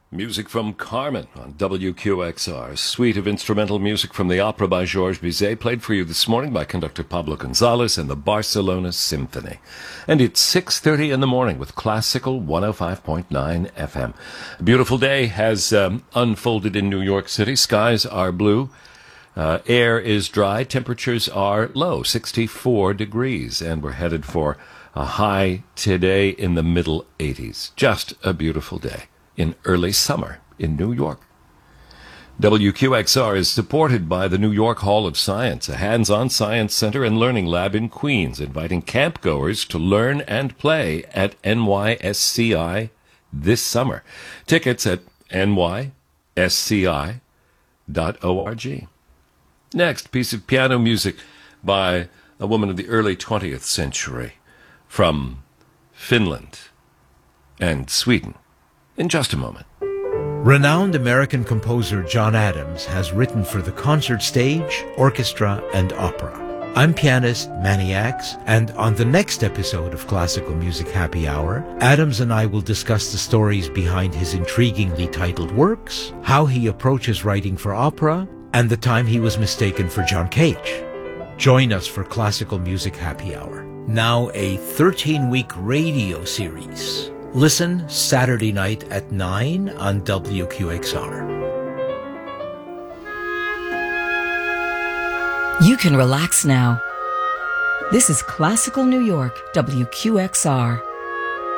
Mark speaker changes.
Speaker 1: Music from Carmen on WQXR. A suite of instrumental music from the opera by Georges Bizet, played for you this morning by conductor Pablo Gonzalez and the Barcelona Symphony. And it's 6:30 in the morning with Classical 105.9 FM. A beautiful day has unfolded in New York City. Skies are blue. Air is dry. Temperatures are low, 64 degrees. And we're headed for a high today in the middle 80s. Just a beautiful day in early summer in New York. WQXR is supported by the New York Hall of Science, a hands-on science center and learning lab in Queens, inviting campgoers to learn and play at NYSCI this summer. Tickets at nysci.org. Next, piece of piano music by a woman of the early 20th century from Finland and Sweden. In just a moment.
Speaker 2: Renowned American composer John Adams has written for the concert stage, orchestra, and opera. I'm pianist Manny Axe, and on the next episode of Classical Music Happy Hour, Adams and I will discuss the stories behind his intriguingly titled works, how he approaches writing for opera, and the time he was mistaken for John Cage. Join us for Classical Music Happy Hour. Now a 13-week radio series. Listen Saturday night at 9 on WQXR.
Speaker 3: You can relax now. This is Classical New York, WQXR.